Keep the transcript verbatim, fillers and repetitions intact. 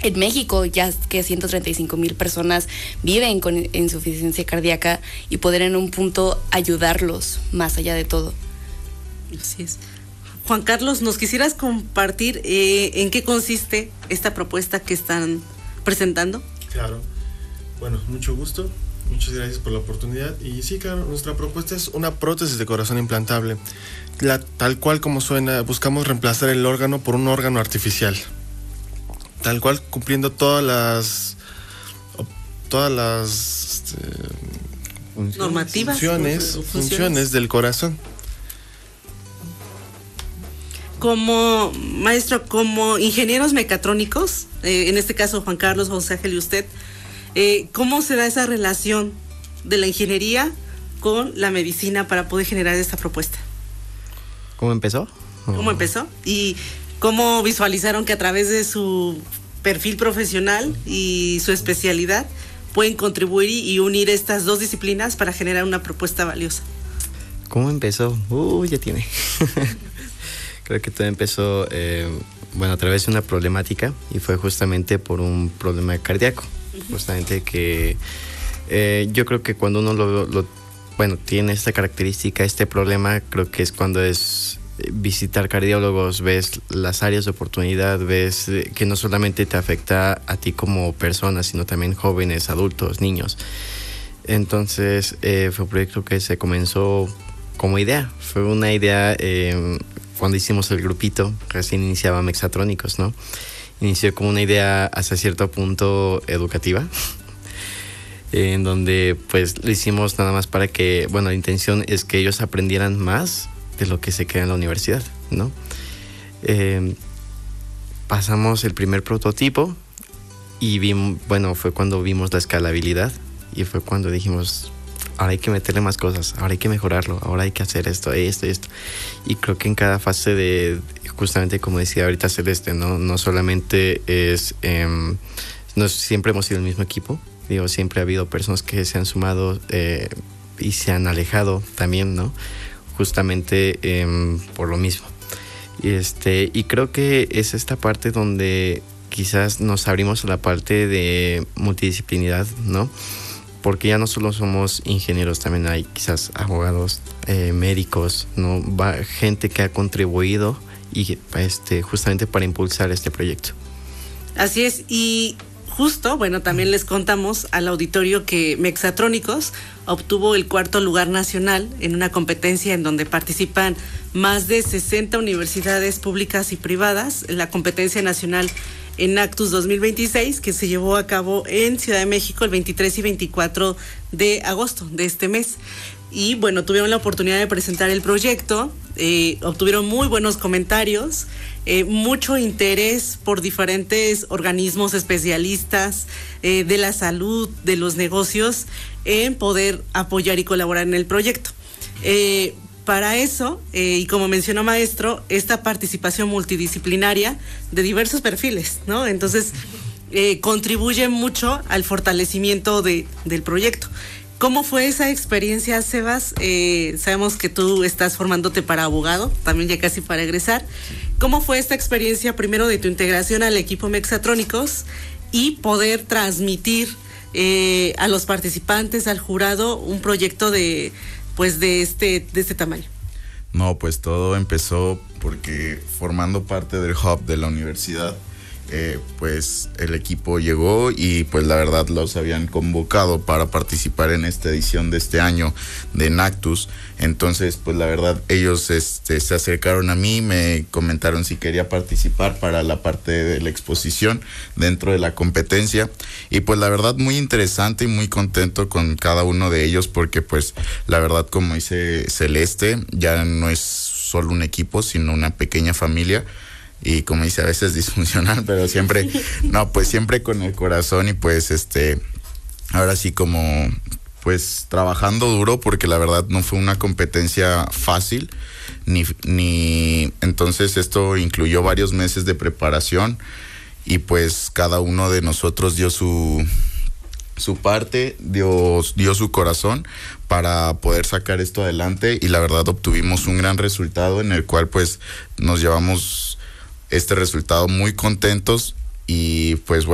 en México ya que ciento treinta y cinco mil personas viven con insuficiencia cardíaca y poder en un punto ayudarlos más allá de todo. Así es. Juan Carlos, ¿nos quisieras compartir eh, en qué consiste esta propuesta que están presentando? Claro. Bueno, mucho gusto. Muchas gracias por la oportunidad. Y sí, claro, nuestra propuesta es una prótesis de corazón implantable. La, tal cual como suena, buscamos reemplazar el órgano por un órgano artificial. Tal cual cumpliendo todas las todas las este, normativas, funciones, funciones, funciones del corazón. Como maestro, como ingenieros mecatrónicos, eh, en este caso Juan Carlos, José Ángel y usted, eh, ¿cómo se da esa relación de la ingeniería con la medicina para poder generar esta propuesta? ¿Cómo empezó? ¿Cómo empezó? Y cómo visualizaron que a través de su perfil profesional y su especialidad pueden contribuir y unir estas dos disciplinas para generar una propuesta valiosa. ¿Cómo empezó? Uh, ya tiene. Creo que todo empezó, eh, bueno, a través de una problemática y fue justamente por un problema cardíaco. Uh-huh. Justamente que eh, yo creo que cuando uno lo, lo, bueno, tiene esta característica, este problema, creo que es cuando es visitar cardiólogos, ves las áreas de oportunidad, ves que no solamente te afecta a ti como persona, sino también jóvenes, adultos, niños. Entonces eh, fue un proyecto que se comenzó como idea, fue una idea eh, cuando hicimos el grupito, recién iniciaba Mexatrónicos, ¿no? Inició como una idea hasta cierto punto educativa, en donde pues lo hicimos nada más para que, bueno, la intención es que ellos aprendieran más de lo que se queda en la universidad, ¿no? Eh, pasamos el primer prototipo y vimos, bueno, fue cuando vimos la escalabilidad y fue cuando dijimos, ahora hay que meterle más cosas, ahora hay que mejorarlo, ahora hay que hacer esto, esto, esto. Y creo que en cada fase de, justamente como decía ahorita Celeste, no, no solamente es, eh, no siempre hemos sido el mismo equipo, digo, siempre ha habido personas que se han sumado eh, y se han alejado también, ¿no? Justamente eh, por lo mismo. Y, este, y creo que es esta parte donde quizás nos abrimos a la parte de multidisciplinaridad, ¿no? Porque ya no solo somos ingenieros, también hay quizás abogados, eh, médicos, ¿no? Va, gente que ha contribuido y este, justamente para impulsar este proyecto. Así es, y justo, bueno, también les contamos al auditorio que Mexatrónicos obtuvo el cuarto lugar nacional en una competencia en donde participan más de sesenta universidades públicas y privadas, en la competencia nacional Enactus dos mil veintiséis, que se llevó a cabo en Ciudad de México el veintitrés y veinticuatro de agosto de este mes. Y bueno, tuvieron la oportunidad de presentar el proyecto, eh, obtuvieron muy buenos comentarios, eh, mucho interés por diferentes organismos especialistas eh, de la salud, de los negocios, en poder apoyar y colaborar en el proyecto. Eh, Para eso, eh, y como mencionó maestro, esta participación multidisciplinaria de diversos perfiles, ¿no? Entonces, eh, contribuye mucho al fortalecimiento de, del proyecto. ¿Cómo fue esa experiencia, Sebas? Eh, sabemos que tú estás formándote para abogado, también ya casi para egresar. ¿Cómo fue esta experiencia, primero, de tu integración al equipo Mexatrónicos y poder transmitir eh, a los participantes, al jurado, un proyecto de... pues de este, de este tamaño? No, pues todo empezó porque formando parte del hub de la universidad, eh, pues el equipo llegó y pues la verdad los habían convocado para participar en esta edición de este año de Enactus. Entonces pues la verdad ellos este, se acercaron a mí, me comentaron si quería participar para la parte de la exposición dentro de la competencia y pues la verdad muy interesante y muy contento con cada uno de ellos porque pues la verdad, como dice Celeste, ya no es solo un equipo sino una pequeña familia. Y como dice, a veces disfuncional, pero siempre, no, pues siempre con el corazón y pues este, ahora sí como, pues trabajando duro porque la verdad no fue una competencia fácil, ni, ni, entonces esto incluyó varios meses de preparación y pues cada uno de nosotros dio su, su parte, dio, dio su corazón para poder sacar esto adelante y la verdad obtuvimos un gran resultado en el cual pues nos llevamos este resultado muy contentos y pues bueno.